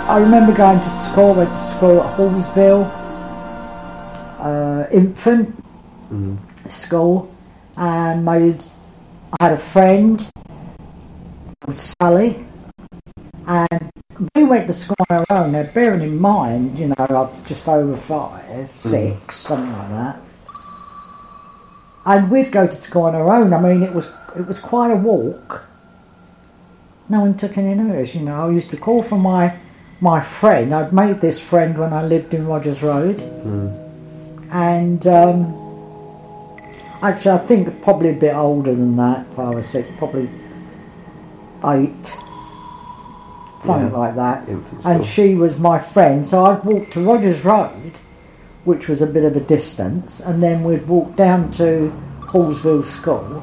I remember going to school, went to school at Hallsville, infant school, and I had a friend called Sally, and we went to school on our own. Now, bearing in mind, you know, I'm just over 5, 6, something like that. And we'd go to school on our own. I mean, it was quite a walk. No one took any notice, you know. I used to call for my friend. I'd made this friend when I lived in Rogers Road. And actually, I think probably a bit older than that, 5 or 6, probably 8. Something like that. And she was my friend, so I'd walk to Rogers Road, which was a bit of a distance, and then we'd walk down to Hallsville School.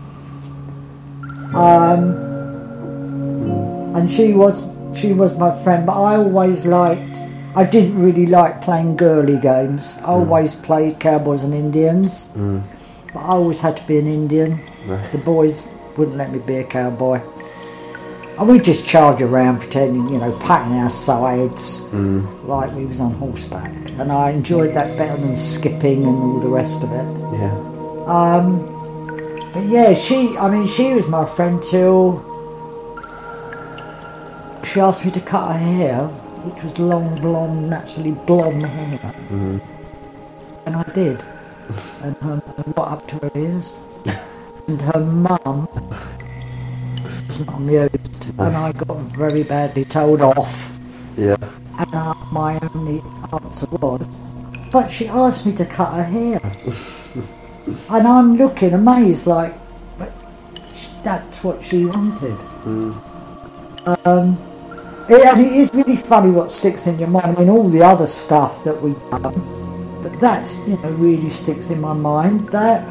And she was my friend, but I didn't really like playing girly games. I always played cowboys and Indians, but I always had to be an Indian. The boys wouldn't let me be a cowboy. And we'd just charge around pretending, you know, patting our sides like we was on horseback. And I enjoyed that better than skipping and all the rest of it. But yeah, she was my friend till she asked me to cut her hair, which was long, blonde, naturally blonde hair. And I did. And what up to her ears. And her mum was not amused, and I got very badly told off. And my only answer was, but she asked me to cut her hair. And I'm looking amazed, like, but that's what she wanted. And it is really funny what sticks in your mind. I mean, all the other stuff that we've done, but that's, you know, really sticks in my mind. That